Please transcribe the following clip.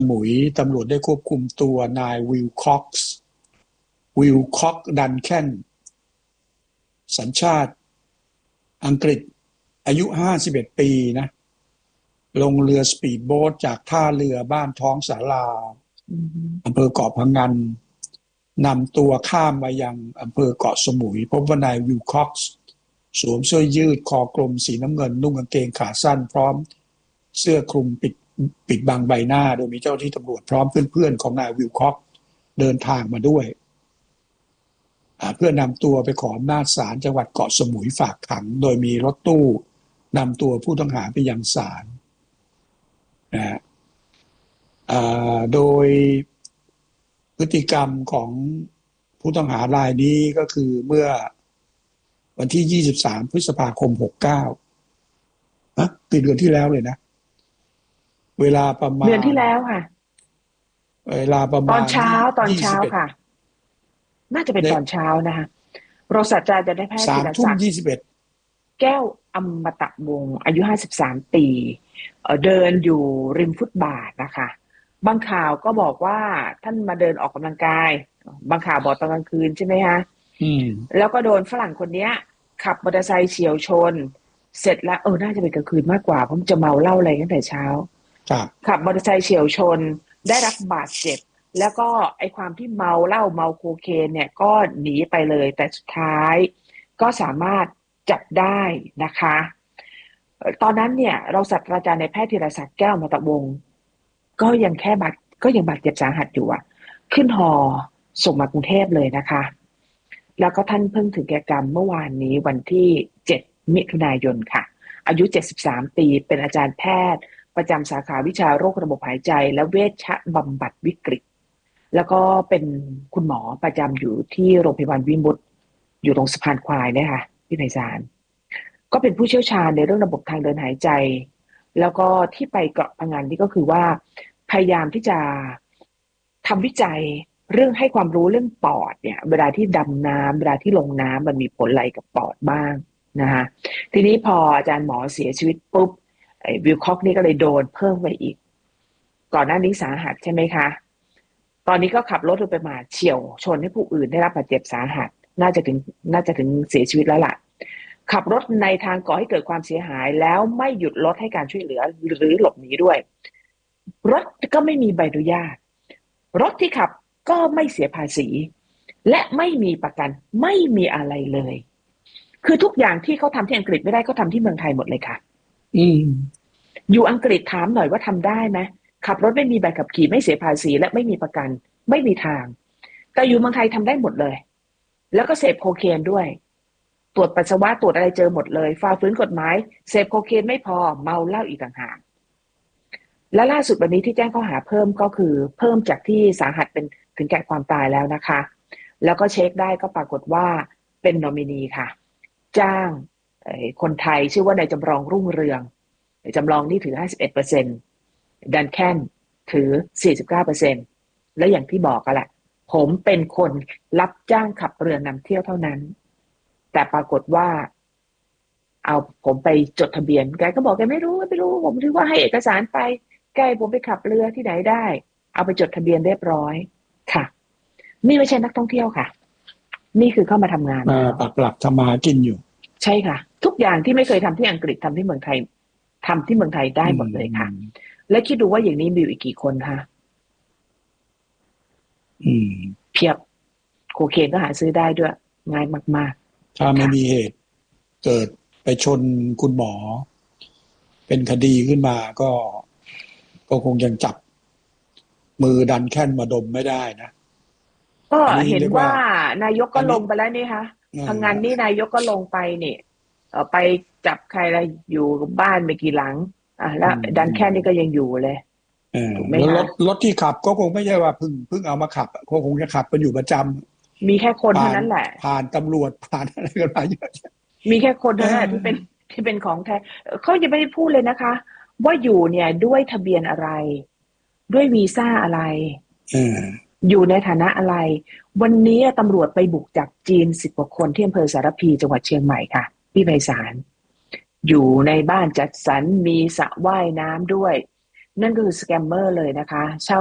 หมุยตำรวจได้ควบคุมตัวนายวิลค็อกดันแคนสัญชาติอังกฤษอายุ51ปีนะลงเรือสปีดโบ๊ทจากท่าเรือบ้านท้องสาราอำเภอเกาะพะงันนำตัวข้ามมายังอำเภอเกาะสมุยพบว่านายวิลค็อกซ์สวมเสื้อยืดคอกลมสีน้ำเงินนุ่งกางเกงขาสั้นพร้อมเสื้อคลุมปิดบังใบหน้าโดยมีเจ้าหน้าที่ตำรวจพร้อมเพื่อนๆของนายวิลค็อกซ์เดินทางมาด้วยเพื่อนำตัวไปขออำนาจศาลจังหวัดเกาะสมุยฝากขังโดยมีรถตู้นำตัวผู้ต้องหาไปยังศาลนะโดยพฤติกรรมของผู้ต้องหารายนี้ก็คือเมื่อวันที่23พฤษภาคม69ปีเดือนที่แล้วเลยนะเวลาประมาณเดือนที่แล้วค่ะเวลาประมาณตอนเช้าค่ะน่าจะเป็นตอนเช้านะคะรองศาสตราจารย์นายแพทย์ธีรศักดิ์แก้วอมตะวงศ์อายุ53ปีเดินอยู่ริมฟุตบาทนะคะบางข่าวก็บอกว่าท่านมาเดินออกกำลังกายบางข่าวบอกตอนกลางคืนใช่ไหมคะแล้วก็โดนฝรั่งคนนี้ขับมอเตอร์ไซค์เฉี่ยวชนเสร็จแล้วน่าจะเป็นกลางคืนมากกว่าเพราะมันจะเมาเหล้าอะไรตั้งแต่เช้าขับมอเตอร์ไซค์เฉี่ยวชนได้รับบาดเจ็บแล้วก็ไอความที่เมาเหล้าเมาโคเคนเนี่ยก็หนีไปเลยแต่สุดท้ายก็สามารถจับได้นะคะตอนนั้นเนี่ยเราศาสตราจารย์นายแพทย์ธีรศักดิ์แก้วอมตะวงศ์ก็ยังบาดเจ็บสาหัสอยู่ขึ้นฮอส่งมากรุงเทพเลยนะคะแล้วก็ท่านเพิ่งถึงแก่กรรมเมื่อวานนี้วันที่7มิถุนายนค่ะอายุ73ปีเป็นอาจารย์แพทย์ประจำสาขาวิชาโรคระบบหายใจและเวชบำบัดวิกฤตแล้วก็เป็นคุณหมอประจำอยู่ที่โรงพยาบาลวิมุตติอยู่ตรงสะพานควายนะคะพี่ไพศาลก็เป็นผู้เชี่ยวชาญในเรื่องระบบทางเดินหายใจแล้วก็ที่ไปเกาะพะงันนี่ก็คือว่าพยายามที่จะทำวิจัยเรื่องให้ความรู้เรื่องปอดเนี่ยเวลาที่ดำน้ำเวลาที่ลงน้ำมันมีผลอะไรกับปอดบ้างนะคะทีนี้พออาจารย์หมอเสียชีวิตปุ๊บวิลค็อกนี่ก็เลยโดนเพิ่มไปอีกก่อนหน้านี้สาหัสใช่ไหมคะตอนนี้ก็ขับรถไปมาเฉี่ยวชนให้ผู้อื่นได้รับบาดเจ็บสาหัสน่าจะถึงเสียชีวิตแล้วล่ะขับรถในทางก่อให้เกิดความเสียหายแล้วไม่หยุดรถให้การช่วยเหลือหรือหลบหนีด้วยรถก็ไม่มีใบอนุญาตรถที่ขับก็ไม่เสียภาษีและไม่มีประกันไม่มีอะไรเลยคือทุกอย่างที่เขาทำที่อังกฤษไม่ได้เขาทำที่เมืองไทยหมดเลยค่ะอยู่อังกฤษถามหน่อยว่าทำได้ไหมขับรถไม่มีใบขับขี่ไม่เสียภาษีและไม่มีประกันไม่มีทางแต่อยู่เมืองไทยทำได้หมดเลยแล้วก็เสพโคเคนด้วยตรวจปัสสาวะตรวจอะไรเจอหมดเลยฝ่าฝืนกฎหมายเสพโคเคนไม่พอเมาเหล้าอีกต่างหากและล่าสุดวันนี้ที่แจ้งข้อหาเพิ่มก็คือเพิ่มจากที่สาหัสเป็นถึงแก่ความตายแล้วนะคะแล้วก็เช็คได้ก็ปรากฏว่าเป็นนอมินีค่ะจ้างคนไทยชื่อว่านายจำลองรุ่งเรืองจำลองนี่ถือ 51%ดันแคนถือ 49% และอย่างที่บอกกันแหละผมเป็นคนรับจ้างขับเรือนำเที่ยวเท่านั้นแต่ปรากฏว่าเอาผมไปจดทะเบียนแกก็บอกแกไม่รู้ผมถือว่าให้เอกสารไปแกผมไปขับเรือที่ไหนได้เอาไปจดทะเบียนเรียบร้อยค่ะนี่ไม่ใช่นักท่องเที่ยวค่ะนี่คือเข้ามาทำงานปักหลักทำมากินอยู่ใช่ค่ะทุกอย่างที่ไม่เคยทำที่อังกฤษทำที่เมืองไทยทำที่เมืองไทยได้หมดเลยค่ะและคิดดูว่าอย่างนี้มีอยู่อีกกี่คนคะเพียบโคเคนก็หาซื้อได้ด้วยง่ายมากๆถ้าไม่มีเหตุเกิดไปชนคุณหมอเป็นคดีขึ้นมาก็คงยังจับมือดันแค่นมาดมไม่ได้นะก็เห็นว่านายกก็ลงไปแล้วนี่คะทางงานนี่นายกก็ลงไปนี่ไปจับใครอะไรอยู่บ้านไม่กี่หลังแล้วดันแค่นี้ก็ยังอยู่เลยถูกไหมคะรถที่ขับก็คงไม่ใช่ว่าเพิ่งเอามาขับคงจะขับกันอยู่ประจำมีแค่คนเท่านั้นแหละผ่านตำรวจผ่านอะไรกันมาเยอะมีแค่คนเท่านั้นที่เป็นของแท้เขาจะไม่ได้พูดเลยนะคะว่าอยู่เนี่ยด้วยทะเบียนอะไรด้วยวีซ่าอะไรอยู่ในฐานะอะไรวันนี้ตำรวจไปบุกจับจีน10 กว่าคนที่อำเภอสารพีจังหวัดเชียงใหม่ค่ะพี่ไพศาลอยู่ในบ้านจัดสรรมีสระว่ายน้ำด้วยนั่นก็คือสแกมเมอร์เลยนะคะ